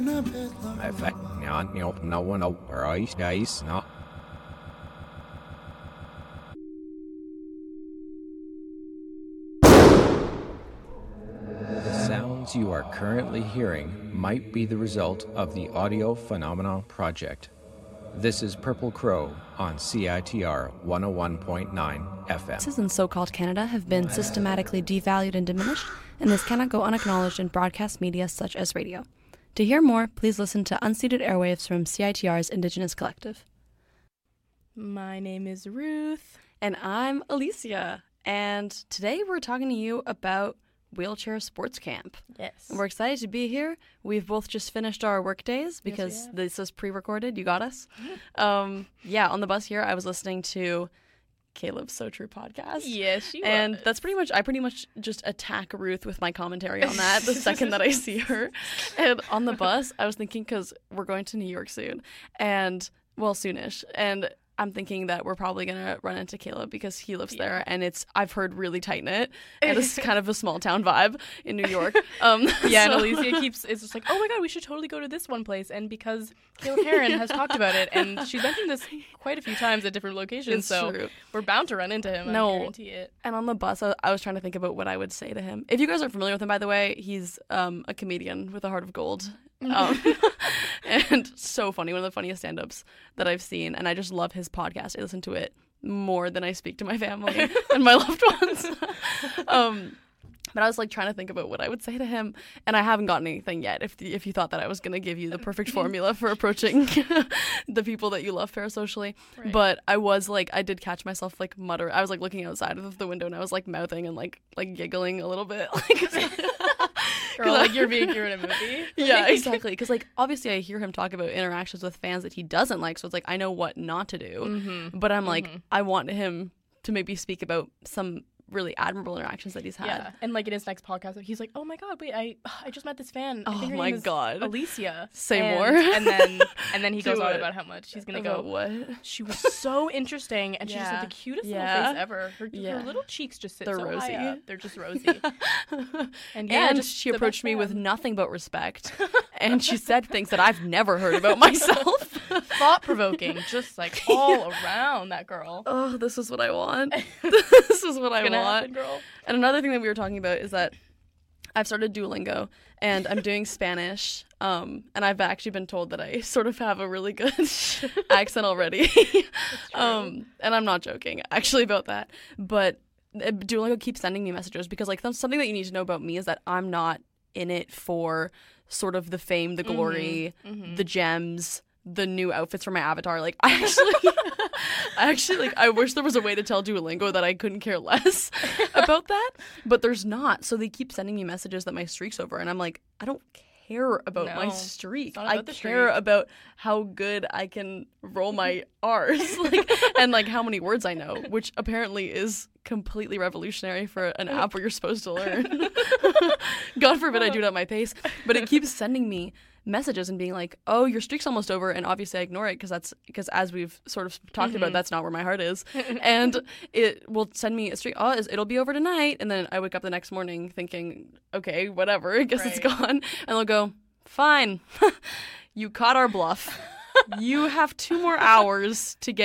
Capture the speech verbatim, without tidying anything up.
Effect, no, no, no one, no, right, guys, no. The sounds you are currently hearing might be the result of the Audio Phenomena Project. This is Purple Crow on C I T R one oh one point nine F M. Voices in so-called Canada have been systematically devalued and diminished, and this cannot go unacknowledged in broadcast media such as radio. To hear more, please listen to Unceded Airwaves from C I T R's Indigenous Collective. My name is Ruth. And I'm Alicia. And today we're talking to you about Wheelchair Sports Camp. Yes. And we're excited to be here. We've both just finished our work days because Yes, this is pre-recorded. You got us. um, yeah, on the bus here, I was listening to Caleb's So True podcast. Yes, she And was. that's pretty much, I pretty much just attack Ruth with my commentary on that the second that I see her. And on the bus, I was thinking, because we're going to New York soon, and, well, soonish, and I'm thinking that we're probably going to run into Caleb because he lives Yeah. there, and it's, I've heard, really tight-knit, and it's kind of a small-town vibe in New York. Um, Yeah, so- and Alicia keeps, it's just like, oh my god, we should totally go to this one place. And because Caleb Heron has talked about it, and she's mentioned this quite a few times at different locations, It's so true. we're bound to run into him. No. I guarantee it. And on the bus, I, I was trying to think about what I would say to him. If you guys aren't familiar with him, by the way, he's um, a comedian with a heart of gold. Um, and so funny. One of the funniest stand-ups that I've seen. And I just love his podcast. I listen to it more than I speak to my family and my loved ones. um, but I was like trying to think about what I would say to him. And I haven't gotten anything yet. If if you thought that I was going to give you the perfect formula for approaching the people that you love parasocially. Right. But I was like, I did catch myself like mutter. I was like looking outside of the window and I was like mouthing and like like giggling a little bit. Like, Girl, like you're being you're in a movie. yeah, exactly. Because like obviously I hear him talk about interactions with fans that he doesn't like. So it's like I know what not to do. Mm-hmm. But I'm like, I want him to maybe speak about some really admirable interactions that he's had. Yeah, and like in his next podcast, he's like, "Oh my god, wait, I I just met this fan. I Oh think her my name is God. Alicia." Say and, more. and then and then he Do goes on it. about how much he's gonna About go. what? She was so interesting, and she just Yeah. had the cutest Yeah. little face ever. Her, Yeah. her little cheeks just sit They're so rosy. high up. They're just rosy. And yeah, and just she the approached best me with fan. nothing but respect. And she said things that I've never heard about myself. Thought provoking, just like all around that girl. Oh, this is what I want. This is what I Gonna want. happen, girl. And another thing that we were talking about is that I've started Duolingo and I'm doing Spanish. Um, and I've actually been told that I sort of have a really good accent already. um, and I'm not joking actually about that. But uh, Duolingo keeps sending me messages because like that's something that you need to know about me is that I'm not in it for sort of the fame, the glory, Mm-hmm. the gems, the new outfits for my avatar. Like I actually I actually like I wish there was a way to tell Duolingo that I couldn't care less about that, but there's not. So they keep sending me messages that my streak's over and I'm like, I don't care about my No, streak. it's not I about the care streak. about how good I can roll my R's like and like how many words I know, which apparently is completely revolutionary for an app where you're supposed to learn. God forbid I do it at my pace, but it keeps sending me messages and being like, "Oh, your streak's almost over," and obviously I ignore it because that's because as we've sort of talked about, that's not where my heart is, and it will send me a streak. Oh, it's- it'll be over tonight, and then I wake up the next morning thinking, "Okay, whatever, I guess it's Right. gone," and they'll go, "Fine, you caught our bluff. You have two more hours to get."